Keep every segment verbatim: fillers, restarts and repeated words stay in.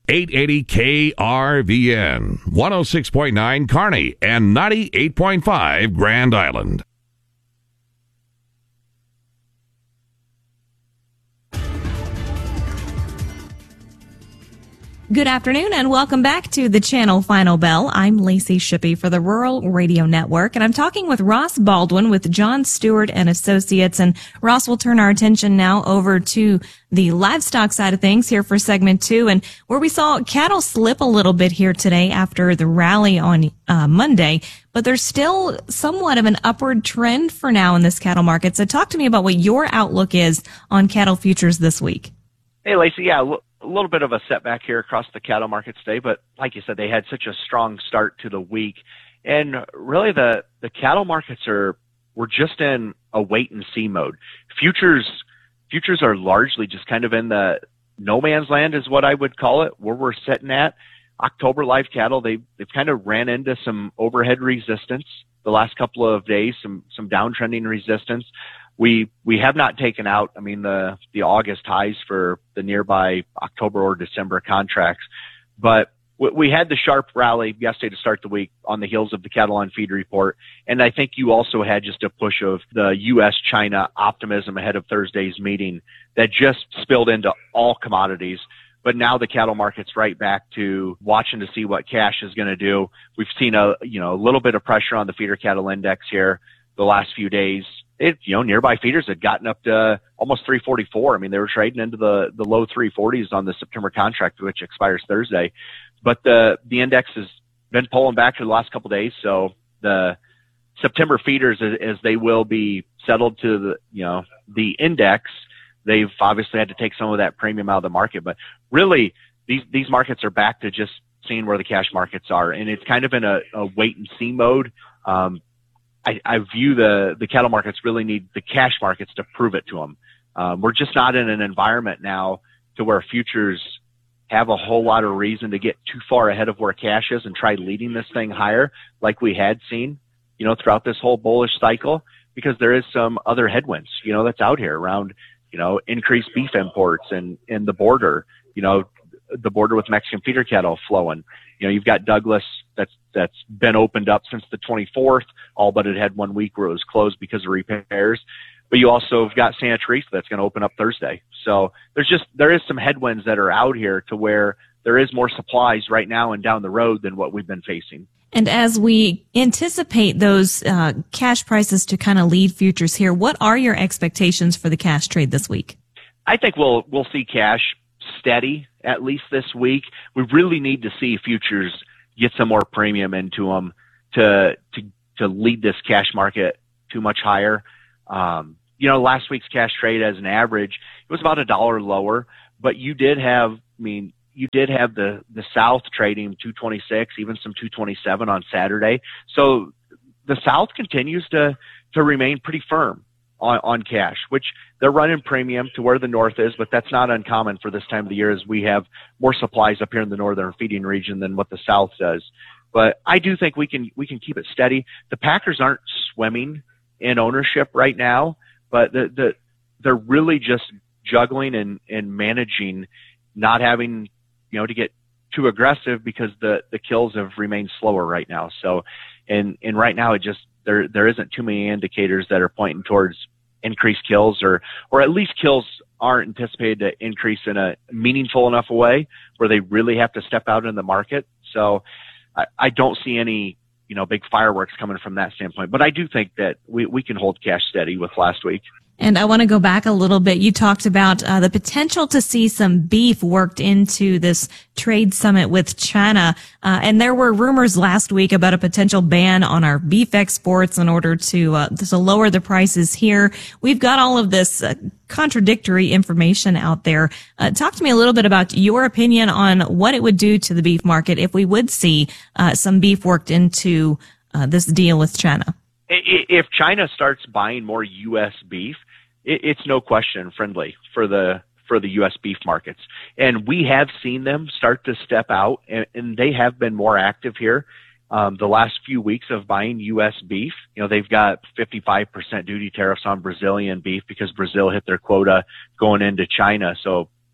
eight eighty K R V N, one oh six point nine Kearney, and ninety-eight point five Grand Island. Good afternoon and welcome back to the channel Final Bell. I'm Lacey Shippey for the Rural Radio Network, and I'm talking with Ross Baldwin with John Stewart and Associates. And Ross, will turn our attention now over to the livestock side of things here for segment two, and where we saw cattle slip a little bit here today after the rally on uh, Monday, but there's still somewhat of an upward trend for now in this cattle market. So talk to me about what your outlook is on cattle futures this week. Hey, Lacey. Yeah, a little bit of a setback here across the cattle market today, but like you said, they had such a strong start to the week. And really the, the cattle markets are, we're just in a wait and see mode. Futures, futures are largely just kind of in the no man's land is what I would call it, where we're sitting at. October live cattle, they, they've kind of ran into some overhead resistance the last couple of days, some, some downtrending resistance. We, we have not taken out, I mean, the, the August highs for the nearby October or December contracts, but we, we had the sharp rally yesterday to start the week on the heels of the cattle on feed report. And I think you also had just a push of the U S China optimism ahead of Thursday's meeting that just spilled into all commodities. But now the cattle market's right back to watching to see what cash is going to do. We've seen a, you know, a little bit of pressure on the feeder cattle index here the last few days. It, you know, nearby feeders had gotten up to almost three forty-four. I mean, they were trading into the, the low three forties on the September contract, which expires Thursday. But the, the index has been pulling back for the last couple of days. So the September feeders, as, as they will be settled to the, you know, the index, they've obviously had to take some of that premium out of the market. But really, these, these markets are back to just seeing where the cash markets are. And it's kind of in a, a wait and see mode. Um, I, I view the, the cattle markets really need the cash markets to prove it to them. Um, we're just not in an environment now to where futures have a whole lot of reason to get too far ahead of where cash is and try leading this thing higher like we had seen, you know, throughout this whole bullish cycle, because there is some other headwinds, you know, that's out here around, you know, increased beef imports and, and the border, you know, the border with Mexican feeder cattle flowing. You know, you've got Douglas that's, that's been opened up since the twenty-fourth, all but it had one week where it was closed because of repairs. But you also have got Santa Teresa that's going to open up Thursday. So there's just, there is some headwinds that are out here to where there is more supplies right now and down the road than what we've been facing. And as we anticipate those uh, cash prices to kind of lead futures here, what are your expectations for the cash trade this week? I think we'll, we'll see cash steady at least this week. We really need to see futures get some more premium into them to, to, to lead this cash market too much higher. Um, you know, last week's cash trade as an average, it was about a dollar lower, but you did have, I mean, you did have the, the South trading two twenty-six, even some two twenty-seven on Saturday. So the South continues to, to remain pretty firm on, on cash, which they're running premium to where the North is, but that's not uncommon for this time of the year as we have more supplies up here in the northern feeding region than what the South does. But I do think we can, we can keep it steady. The Packers aren't swimming in ownership right now, but the, the, they're really just juggling and, and managing, not having, you know, to get too aggressive because the, the kills have remained slower right now. So, and, and right now it just, there, there isn't too many indicators that are pointing towards increased kills, or, or at least kills aren't anticipated to increase in a meaningful enough a way where they really have to step out in the market. So I, I don't see any, you know, big fireworks coming from that standpoint, but I do think that we, we can hold cash steady with last week. And I want to go back a little bit. You talked about uh, the potential to see some beef worked into this trade summit with China. Uh, and there were rumors last week about a potential ban on our beef exports in order to, uh, to lower the prices here. We've got all of this uh, contradictory information out there. Uh, talk to me a little bit about your opinion on what it would do to the beef market if we would see uh, some beef worked into uh, this deal with China. If China starts buying more U S beef, it's no question friendly for the for the U S beef markets. And we have seen them start to step out, and, and they have been more active here um, the last few weeks of buying U S beef. You know, they've got fifty-five percent duty tariffs on Brazilian beef because Brazil hit their quota going into China. So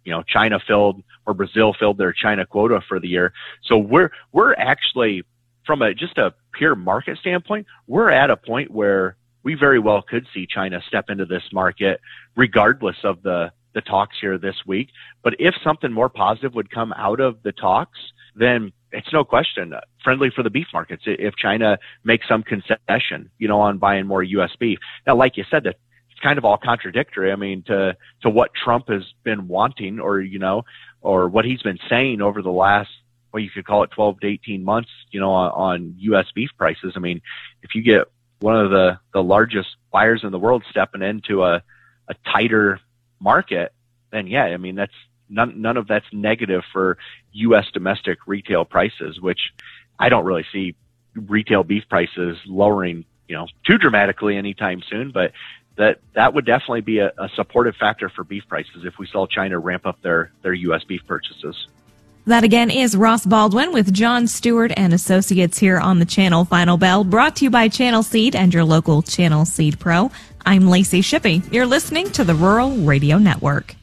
you know, China filled or Brazil filled their China quota for the year. So we're, we're actually, from a, just a pure market standpoint, we're at a point where we very well could see China step into this market regardless of the, the talks here this week. But if something more positive would come out of the talks, then it's no question friendly for the beef markets if China makes some concession, you know, on buying more U S beef. Now, like you said, that it's kind of all contradictory. I mean, to, to what Trump has been wanting, or, you know, or what he's been saying over the last, well, you could call it twelve to eighteen months, you know, on, on U S beef prices. I mean, if you get one of the, the largest buyers in the world stepping into a, a tighter market, then yeah, I mean, that's none, none of that's negative for U S domestic retail prices, which I don't really see retail beef prices lowering, you know, too dramatically anytime soon, but that, that would definitely be a, a supportive factor for beef prices if we saw China ramp up their, their U S beef purchases. That again is Ross Baldwin with Jon Stewart and Associates here on the Channel Final Bell, brought to you by Channel Seed and your local Channel Seed Pro. I'm Lacey Shippey. You're listening to the Rural Radio Network.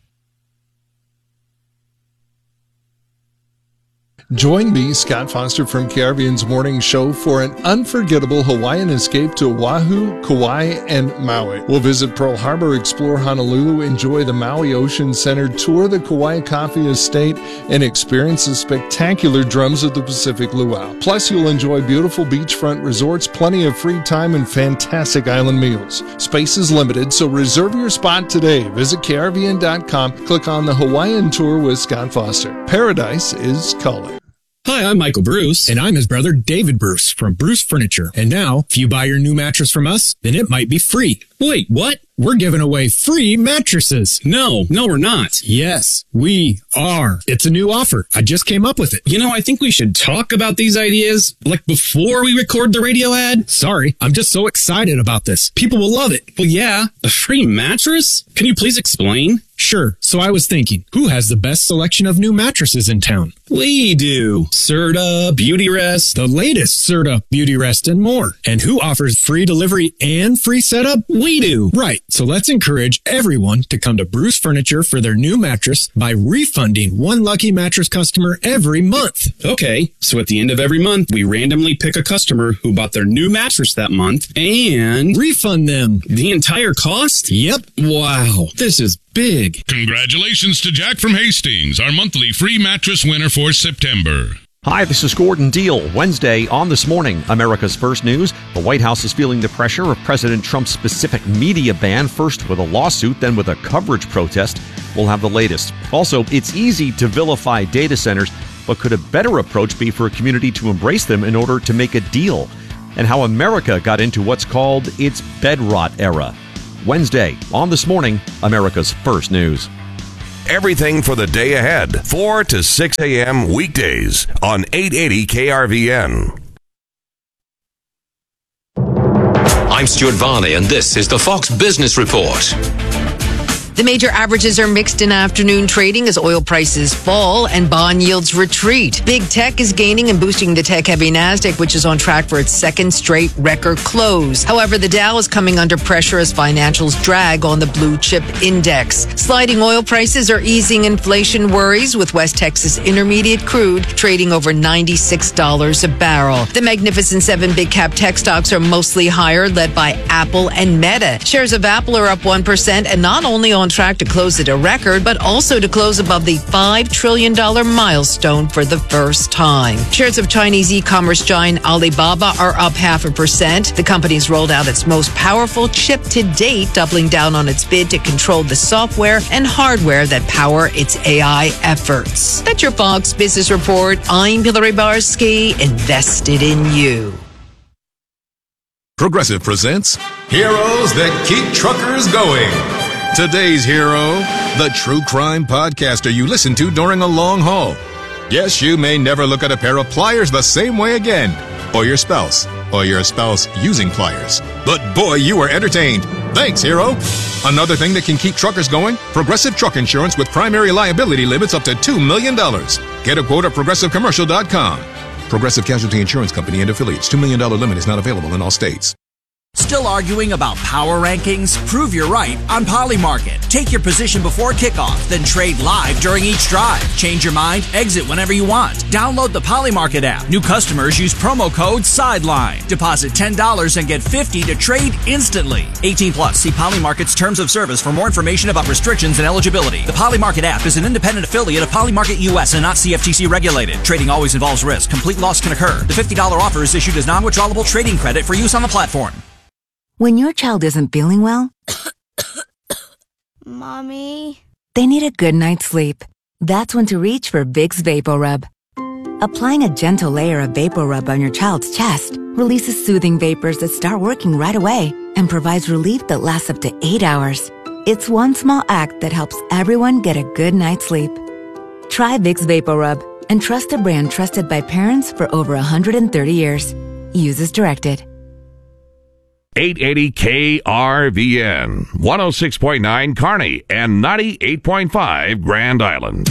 Join me, Scott Foster from K R V N's Morning Show, for an unforgettable Hawaiian escape to Oahu, Kauai, and Maui. We'll visit Pearl Harbor, explore Honolulu, enjoy the Maui Ocean Center, tour the Kauai Coffee Estate, and experience the spectacular drums of the Pacific Luau. Plus, you'll enjoy beautiful beachfront resorts, plenty of free time, and fantastic island meals. Space is limited, so reserve your spot today. Visit K R V N dot com, click on the Hawaiian Tour with Scott Foster. Paradise is calling. Hi, I'm Michael Bruce. And I'm his brother, David Bruce, from Bruce Furniture. And now, if you buy your new mattress from us, then it might be free. Wait, what? We're giving away free mattresses. No, no, we're not. Yes, we are. It's a new offer. I just came up with it. You know, I think we should talk about these ideas, like, before we record the radio ad. Sorry, I'm just so excited about this. People will love it. Well, yeah, a free mattress? Can you please explain? Sure. So I was thinking, who has the best selection of new mattresses in town? We do. Serta, Beautyrest, the latest Serta, Beautyrest, and more. And who offers free delivery and free setup? We do. Right. So let's encourage everyone to come to Bruce Furniture for their new mattress by refunding one lucky mattress customer every month. Okay. So at the end of every month, we randomly pick a customer who bought their new mattress that month and refund them the entire cost? Yep. Wow. This is big. Congratulations to Jack from Hastings, our monthly free mattress winner for September. Hi, this is Gordon Deal. Wednesday on This Morning, America's First News. The White House is feeling the pressure of President Trump's specific media ban, first with a lawsuit, then with a coverage protest. We'll have the latest. Also, it's easy to vilify data centers, but could a better approach be for a community to embrace them in order to make a deal? And how America got into what's called its bedrot era. Wednesday on This Morning, America's First News. Everything for the day ahead, four to six a.m. weekdays on eight eighty K R V N. I'm Stuart Varney, and this is the Fox Business Report. The major averages are mixed in afternoon trading as oil prices fall and bond yields retreat. Big tech is gaining and boosting the tech-heavy NASDAQ, which is on track for its second straight record close. However, the Dow is coming under pressure as financials drag on the blue chip index. Sliding oil prices are easing inflation worries, with West Texas Intermediate crude trading over ninety-six dollars a barrel. The Magnificent Seven big cap tech stocks are mostly higher, led by Apple and Meta. Shares of Apple are up one percent and not only on track to close at a record, but also to close above the five trillion dollars milestone for the first time. Shares of Chinese e-commerce giant Alibaba are up half a percent. The company's rolled out its most powerful chip to date, doubling down on its bid to control the software and hardware that power its A I efforts. That's your Fox Business Report. I'm Hillary Barsky, invested in you. Progressive presents Heroes That Keep Truckers Going. Today's hero, the true crime podcaster you listen to during a long haul. Yes, you may never look at a pair of pliers the same way again, or your spouse, or your spouse using pliers. But boy, you were entertained. Thanks, hero. Another thing that can keep truckers going, Progressive Truck Insurance with primary liability limits up to two million dollars. Get a quote at progressive commercial dot com. Progressive Casualty Insurance Company and affiliates. two million dollars limit is not available in all states. Still arguing about power rankings? Prove you're right on Polymarket. Take your position before kickoff, then trade live during each drive. Change your mind, exit whenever you want. Download the Polymarket app. New customers use promo code SIDELINE. Deposit ten dollars and get fifty dollars to trade instantly. eighteen plus. See Polymarket's terms of service for more information about restrictions and eligibility. The Polymarket app is an independent affiliate of Polymarket U S and not C F T C regulated. Trading always involves risk. Complete loss can occur. The fifty dollars offer is issued as non-withdrawable trading credit for use on the platform. When your child isn't feeling well, Mommy, they need a good night's sleep. That's when to reach for Vicks VapoRub. Applying a gentle layer of VapoRub on your child's chest releases soothing vapors that start working right away and provides relief that lasts up to eight hours. It's one small act that helps everyone get a good night's sleep. Try Vicks VapoRub and trust a brand trusted by parents for over one hundred thirty years. Use as directed. eight eighty K R V N, one oh six point nine Kearney, and ninety-eight point five Grand Island.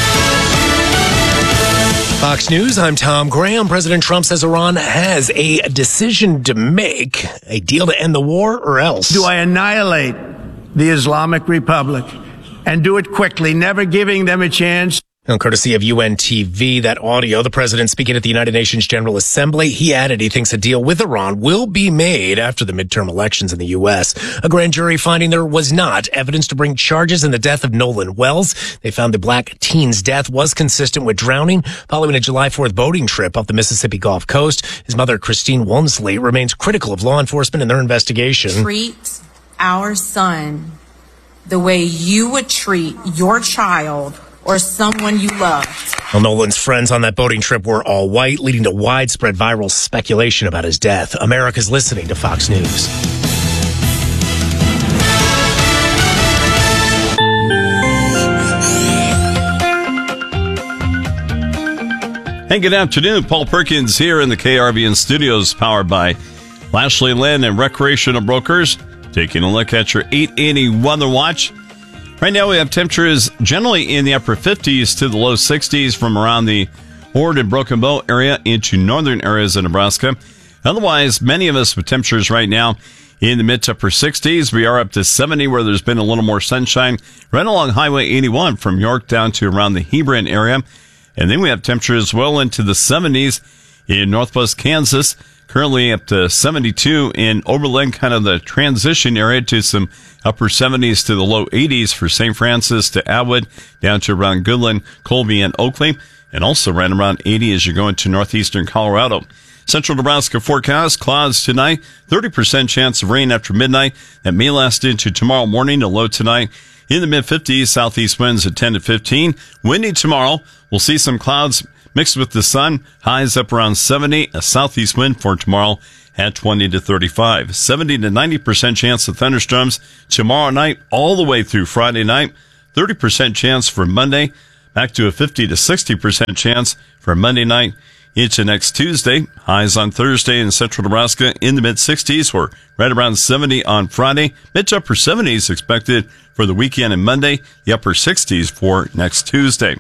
Fox News, I'm Tom Graham. President Trump says Iran has a decision to make, a deal to end the war or else. Do I annihilate the Islamic Republic and do it quickly, never giving them a chance? And courtesy of U N T V, that audio, the president speaking at the United Nations General Assembly, he added he thinks a deal with Iran will be made after the midterm elections in the U S. A grand jury finding there was not evidence to bring charges in the death of Nolan Wells. They found the black teen's death was consistent with drowning following a July fourth boating trip off the Mississippi Gulf Coast. His mother, Christine Walmsley, remains critical of law enforcement in their investigation. Treat our son the way you would treat your child or someone you loved. Well, Nolan's friends on that boating trip were all white, leading to widespread viral speculation about his death. America's listening to Fox News. Hey, good afternoon. Paul Perkins here in the K R V N studios, powered by Lashley Land and Recreational Brokers. Taking a look at your eight eighty Weather Watch. Right now we have temperatures generally in the upper fifties to the low sixties from around the Ord and Broken Bow area into northern areas of Nebraska. Otherwise, many of us with temperatures right now in the mid to upper sixties. We are up to seventy where there's been a little more sunshine right along Highway eighty-one from York down to around the Hebron area. And then we have temperatures well into the seventies in northwest Kansas. Currently up to seventy-two in Oberlin, kind of the transition area to some upper seventies to the low eighties for Saint Francis to Atwood, down to around Goodland, Colby, and Oakley, and also right around eighty as you're going to northeastern Colorado. Central Nebraska forecast, clouds tonight, thirty percent chance of rain after midnight. That may last into tomorrow morning, a low tonight in the mid-fifties, southeast winds at ten to fifteen. Windy tomorrow. We'll see some clouds mixed with the sun, highs up around seventy, a southeast wind for tomorrow at twenty to thirty-five. seventy to ninety percent chance of thunderstorms tomorrow night all the way through Friday night. thirty percent chance for Monday, back to a fifty to sixty percent chance for Monday night into next Tuesday. Highs on Thursday in central Nebraska in the mid-sixties or right around seventy on Friday. Mid to upper seventies expected for the weekend and Monday, the upper sixties for next Tuesday.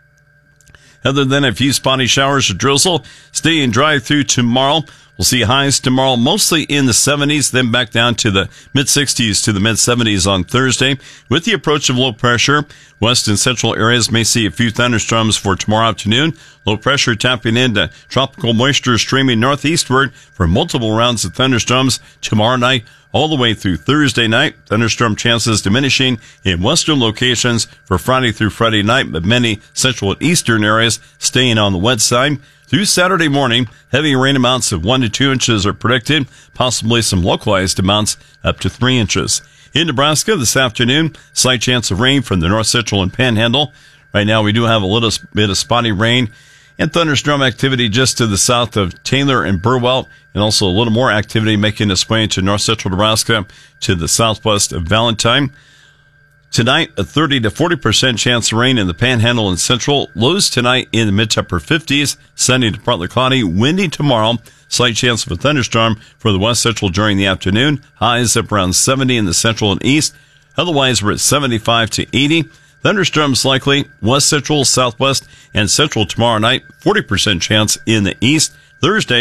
Other than a few spotty showers or drizzle, staying dry through tomorrow. We'll see highs tomorrow mostly in the seventies, then back down to the mid-sixties to the mid-seventies on Thursday. With the approach of low pressure, west and central areas may see a few thunderstorms for tomorrow afternoon. Low pressure tapping into tropical moisture streaming northeastward for multiple rounds of thunderstorms tomorrow night all the way through Thursday night. Thunderstorm chances diminishing in western locations for Friday through Friday night, but many central and eastern areas staying on the wet side. Through Saturday morning, heavy rain amounts of one to two inches are predicted, possibly some localized amounts up to three inches. In Nebraska this afternoon, slight chance of rain from the north central and panhandle. Right now we do have a little bit of spotty rain and thunderstorm activity just to the south of Taylor and Burwell, and also a little more activity making its way into north central Nebraska to the southwest of Valentine. Tonight, a thirty to forty percent chance of rain in the panhandle and central. Lows tonight in the mid to upper fifties. Sunny to partly cloudy. Windy tomorrow. Slight chance of a thunderstorm for the west central during the afternoon. Highs up around seventy in the central and east. Otherwise, we're at seventy-five to eighty. Thunderstorms likely west central, southwest, and central tomorrow night. forty percent chance in the east. Thursday,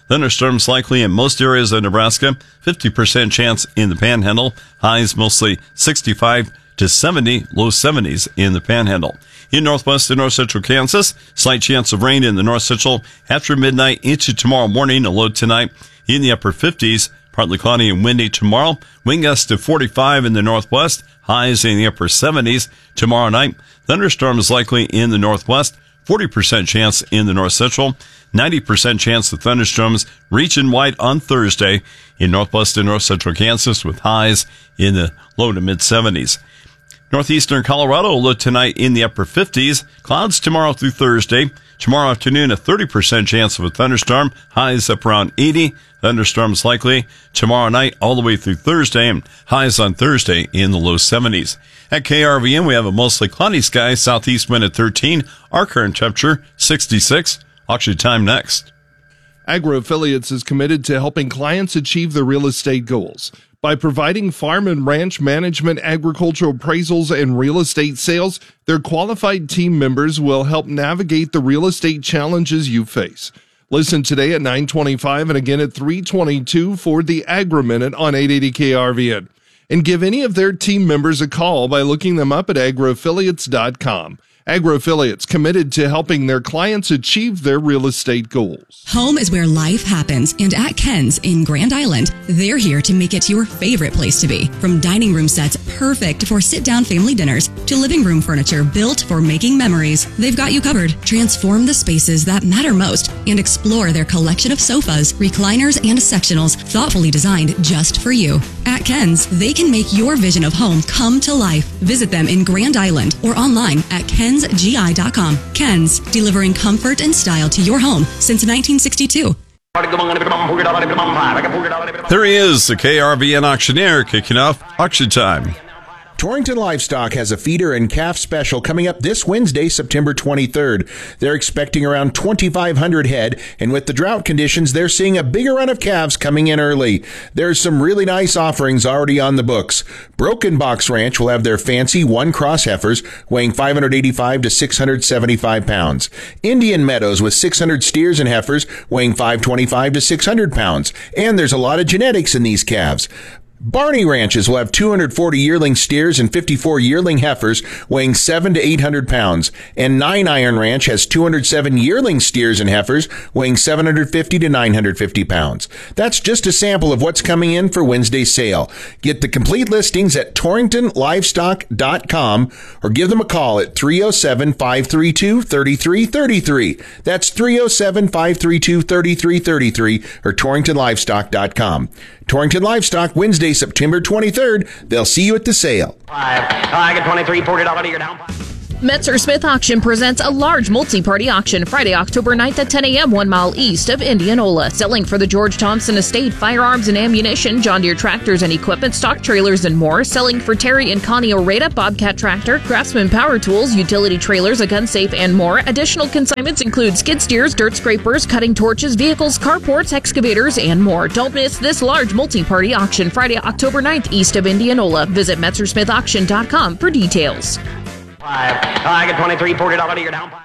Thunderstorms likely in most areas of Nebraska. fifty percent chance in the Panhandle. Highs mostly sixty-five to seventy, low seventies in the Panhandle. In northwest and north central Kansas, slight chance of rain in the north central after midnight into tomorrow morning. A low tonight in the upper fifties. Partly cloudy and windy tomorrow. Wind gusts to forty-five in the northwest. Highs in the upper seventies tomorrow night. Thunderstorms likely in the northwest. forty percent chance in the north central. ninety percent chance of thunderstorms region wide on Thursday in northwest and north central Kansas with highs in the low to mid seventies. Northeastern Colorado will look tonight in the upper fifties. Clouds tomorrow through Thursday. Tomorrow afternoon, a thirty percent chance of a thunderstorm. Highs up around eighty. Thunderstorms likely tomorrow night all the way through Thursday, and highs on Thursday in the low seventies. At K R V N, we have a mostly cloudy sky. Southeast wind at thirteen. Our current temperature, sixty-six. Auction time next. Agro Affiliates is committed to helping clients achieve their real estate goals. By providing farm and ranch management, agricultural appraisals, and real estate sales, their qualified team members will help navigate the real estate challenges you face. Listen today at nine twenty-five and again at three twenty-two for the Agri Minute on eight eighty K R V N. And give any of their team members a call by looking them up at agro affiliates dot com. Agro Affiliates, committed to helping their clients achieve their real estate goals. Home is where life happens, and at Ken's in Grand Island, they're here to make it your favorite place to be. From dining room sets perfect for sit-down family dinners to living room furniture built for making memories, they've got you covered. Transform the spaces that matter most and explore their collection of sofas, recliners, and sectionals thoughtfully designed just for you. At Ken's, they can make your vision of home come to life. Visit them in Grand Island or online at kens g i dot com. Ken's, delivering comfort and style to your home since nineteen sixty-two. There he is, the K R V N auctioneer, kicking off auction time. Torrington Livestock has a feeder and calf special coming up this Wednesday, September twenty-third. They're expecting around twenty-five hundred head, and with the drought conditions, they're seeing a bigger run of calves coming in early. There's some really nice offerings already on the books. Broken Box Ranch will have their fancy one-cross heifers weighing five hundred eighty-five to six hundred seventy-five pounds. Indian Meadows with six hundred steers and heifers weighing five hundred twenty-five to six hundred pounds. And there's a lot of genetics in these calves. Barney Ranches will have two hundred forty yearling steers and fifty-four yearling heifers weighing seven to eight hundred pounds. And Nine Iron Ranch has two hundred seven yearling steers and heifers weighing seven hundred fifty to nine hundred fifty pounds. That's just a sample of what's coming in for Wednesday's sale. Get the complete listings at torrington livestock dot com or give them a call at three oh seven, five three two, three three three three. That's three oh seven, five three two, three three three three or torrington livestock dot com. Torrington Livestock, Wednesday, September twenty-third. They'll see you at the sale. I get twenty-three, forty dollars you're down. Metzer Smith Auction presents a large multi-party auction Friday, October ninth at ten a.m. one mile east of Indianola. Selling for the George Thompson Estate, firearms and ammunition, John Deere tractors and equipment, stock trailers, and more. Selling for Terry and Connie Oreda, Bobcat tractor, Craftsman power tools, utility trailers, a gun safe, and more. Additional consignments include skid steers, dirt scrapers, cutting torches, vehicles, carports, excavators, and more. Don't miss this large multi-party auction Friday, October ninth east of Indianola. Visit metzer smith auction dot com for details. I get twenty-three, forty dollars you're down.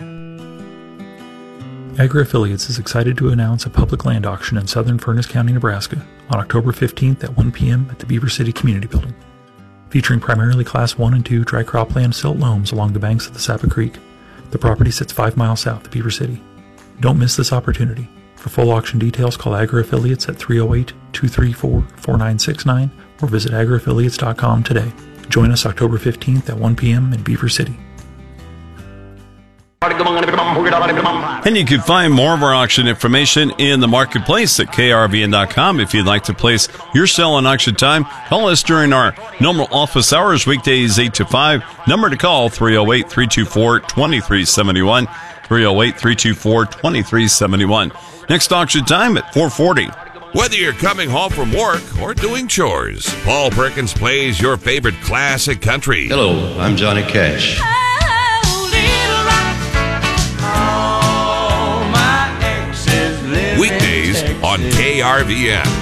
Agri Affiliates is excited to announce a public land auction in southern Furness County, Nebraska on October fifteenth at one p.m. at the Beaver City Community Building. Featuring primarily Class one and two dry cropland silt loams along the banks of the Sapa Creek, the property sits five miles south of Beaver City. Don't miss this opportunity. For full auction details, call Agri Affiliates at three oh eight, two three four, four nine six nine or visit agri affiliates dot com today. Join us October fifteenth at one p.m. in Beaver City. And you can find more of our auction information in the marketplace at K R V N dot com. If you'd like to place your sale on auction time, call us during our normal office hours, weekdays eight to five. Number to call, three oh eight, three two four, two three seven one, three oh eight, three two four, two three seven one. Next auction time at four forty. Whether you're coming home from work or doing chores, Paul Perkins plays your favorite classic country. Hello, I'm Johnny Cash. Weekdays on K R V N.